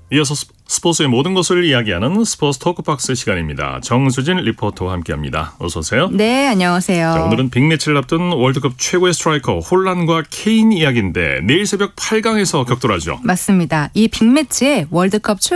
이어서 스포츠의 모든 것을 이야기하는 스포츠 토크박스 시간입니다. 정수진 리포터와 함께합니다. 어서 오세요. 네, 안녕하세요. 자, 오늘은 빅매치를 앞둔 월드컵 최고의 스트라이커 홀란과 케인 이야기인데 내일 새벽 8강에서 격돌하죠. 맞습니다. 이 빅매치에 월드컵